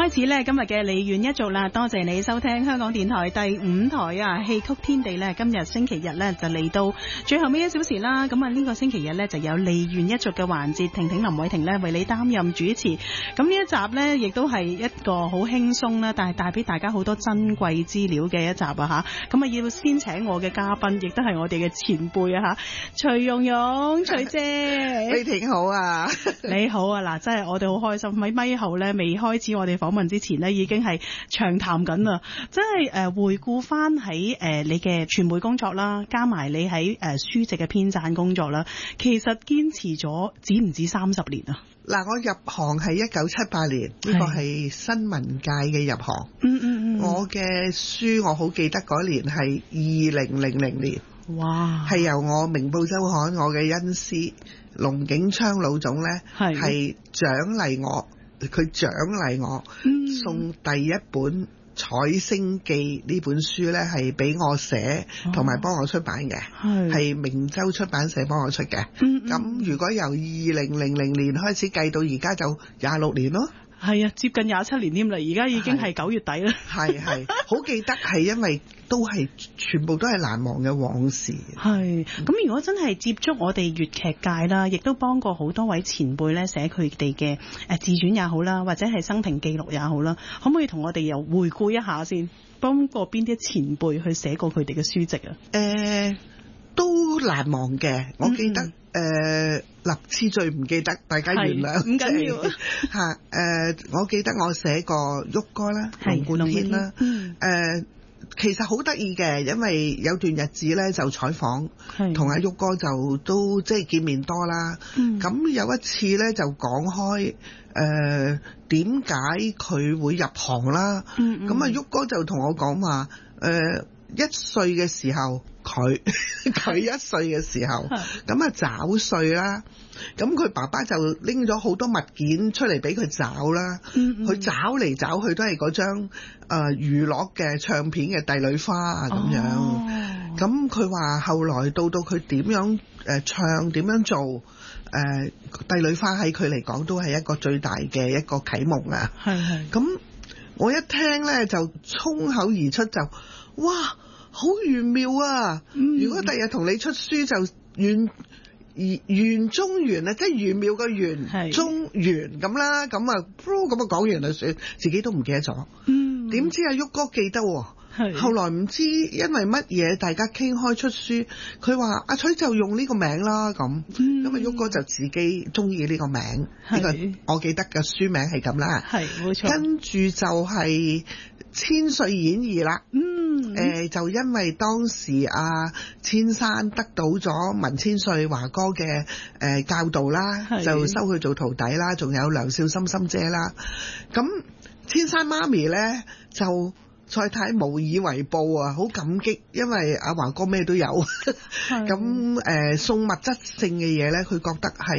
開始呢今日嘅梨園一族啦，多謝你收聽香港電台第5台啊戲曲天地呢，今日星期日呢就嚟到最後尾1小時啦。咁啊呢個星期日呢就有梨園一族嘅環節，婷婷林偉婷呢為你擔任主持。咁呢一集呢亦都係一個好輕鬆啦，但係帶俾大家好多珍貴資料嘅一集啊吓。咁啊要先請我嘅嘉賓，亦都係我哋嘅前輩啊吓，徐蓉蓉徐姐， 你婷好啊， 你好啊。嗱，真係我哋好開心喺咪後呢未開始我哋訪問之前呢，已經係長談緊啦。真係回顧翻喺你嘅傳媒工作啦，加埋你喺書籍嘅編撰工作啦，其實堅持咗止唔止30年啊？ 嗱，我入行係1978年，呢個係新聞界嘅入行。我嘅書我好記得嗰年係2000年。哇！係由我明報周刊我嘅恩師龍景昌老總呢，係獎勵我，佢獎勵我送第一本《彩星記》呢本書呢，係俾我寫同埋幫我出版嘅，係明州出版社幫我出嘅。咁如果由2000年開始計到而家就26年咯。 係啊，接近27年添啦，而家已經係9月底啦。係好記得，係因為都係全部都係難忘嘅往事。 係咁，如果真係接觸我哋粵劇界啦，亦都幫過好多位前輩咧寫佢哋嘅自傳也好啦，或者係生平記錄也好啦，可唔可以同我哋又回顧一下先？幫過邊啲前輩去寫過佢哋嘅書籍啊？ 都難忘嘅，我記得次序唔記得，大家原諒。唔緊要嚇。我記得我寫過旭哥啦，龍貫天啦。其實好得意嘅，因為有段日子咧就採訪，同阿旭哥就都即係見面多啦。咁有一次咧就講開點解佢會入行啦。咁啊旭哥就同我講話1歲嘅時候，佢1歲嘅時候，咁啊找歲啦。咁佢爸爸就拎咗好多物件出嚟俾佢找啦。佢找嚟找去都係嗰張娛樂嘅唱片嘅帝女花啊咁樣。咁佢話後來到佢點樣唱點樣做帝女花喺佢嚟講都係一個最大嘅一個啟蒙啊。咁我一聽呢就衝口而出就哇好玄妙啊！如果第日同你出書就玄中玄啊，即係玄妙嘅玄中玄咁啦。咁啊講完就算，自己都唔記得咗。點知阿旭哥記得喎。後來唔知因為乜嘢，大家傾開出書，佢話阿取就用呢個名啦咁。咁啊旭哥就自己中意呢個名，呢個我記得嘅書名係咁啦。係冇錯。跟住就係千歲演義啦。就因為當時千山得到咗文千歲華哥嘅教導啦，就收佢做徒弟啦，仲有梁少心心姐啦。咁千山媽咪呢，就蔡太無以為報啊，好感激，因為阿華哥咩都有。咁送物質性嘅嘢呢，佢覺得係